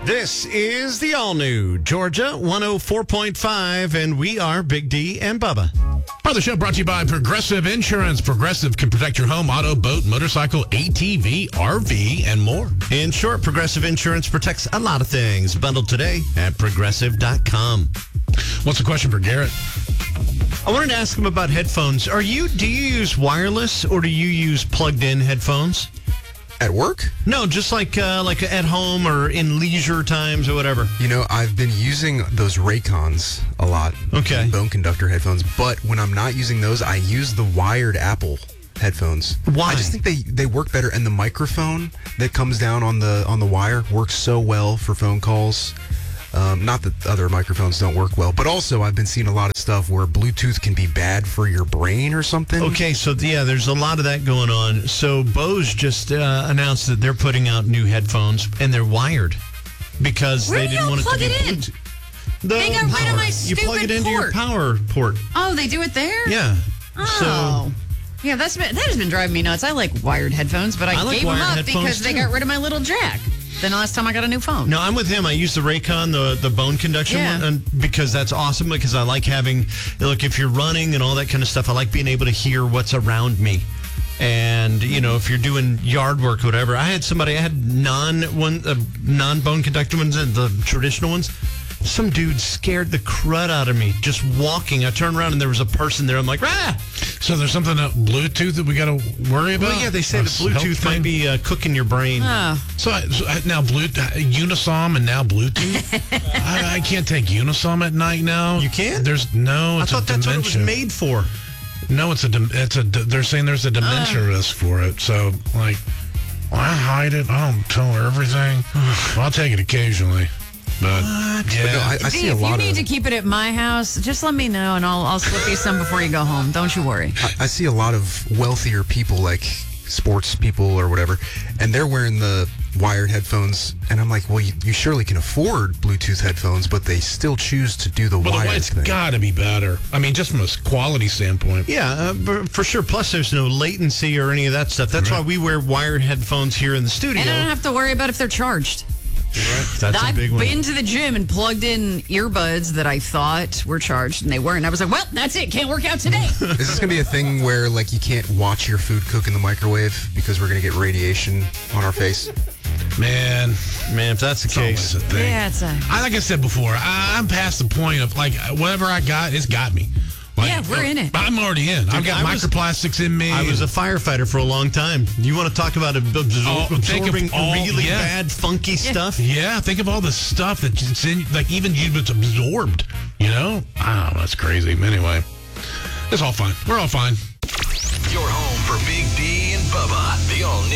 This is the all-new Georgia 104.5, and we are Big D and Bubba. Part of the show brought to you by Progressive Insurance. Progressive can protect your home, auto, boat, motorcycle, ATV, RV, and more. In short, Progressive Insurance protects a lot of things. Bundled today at Progressive.com. What's the question for Garrett? I wanted to ask him about headphones. Do you use wireless or do you use plugged-in headphones? At work? No, just like at home or in leisure times or whatever. You know, I've been using those Raycons a lot. Okay. Bone conductor headphones. But when I'm not using those, I use the wired Apple headphones. Why? I just think they work better, and the microphone that comes down on the wire works so well for phone calls. Not that other microphones don't work well, but also I've been seeing a lot of stuff where Bluetooth can be bad for your brain or something. Okay, so yeah, there's a lot of that going on. So Bose just announced that they're putting out new headphones, and they're wired because Where they do didn't y'all want it to plug be it in? Bluetooth. They got rid of my You stupid plug it into your port. power port. Oh, they do it there? Yeah. Oh. Yeah, that has been driving me nuts. I like wired headphones, but I like gave them wired up headphones, because they too. got rid of my little jack. Then the last time I got a new phone. No, I'm with him. I use the Raycon, the bone conduction Yeah. one, and because that's awesome. Because I like having, look, if you're running and all that kind of stuff, I like being able to hear what's around me. And if you're doing yard work, or whatever. I had non-bone conductor ones and the traditional ones. Some dude scared the crud out of me just walking. I turned around and there was a person there. I'm like, ah! So there's something about Bluetooth that we got to worry about? Well, yeah, they say that Bluetooth might be cooking your brain. Oh. So now Unisom and now Bluetooth. I can't take Unisom at night now. You can't? I I thought that's what it was dementia. made for. No, they're saying there's a dementia risk for it. So like, I hide it. I don't tell her everything. Well, I'll take it occasionally. But yeah, But no, I see a If you lot need of. to keep it at my house, just let me know and I'll slip you some before you go home. Don't you worry. I see a lot of wealthier people, like sports people or whatever, and they're wearing the wired headphones. And I'm like, well, you surely can afford Bluetooth headphones, but they still choose to do the wired it's thing. got to be better. I mean, just from a quality standpoint. Yeah, for sure. Plus, there's no latency or any of that stuff. That's why we wear wired headphones here in the studio. And I don't have to worry about if they're charged. That's a big I've one. been to the gym and plugged in earbuds that I thought were charged and they weren't. I was like, well, that's it. Can't work out today. Is this going to be a thing where, like, you can't watch your food cook in the microwave because we're going to get radiation on our face? Man, if that's the it's always case. a thing. Yeah, it's like I said before, I'm past the point of, like, whatever I got, it's got me. Like, Yeah, we're in it. I'm already in. I've got I was- microplastics in me. I was a firefighter for a long time. You want to talk about absorbing really bad, funky stuff? Yeah, think of all the stuff that's in, like, even it's absorbed, you know? Oh, that's crazy. Anyway, it's all fine. We're all fine. Your home for Big D and Bubba, the all-new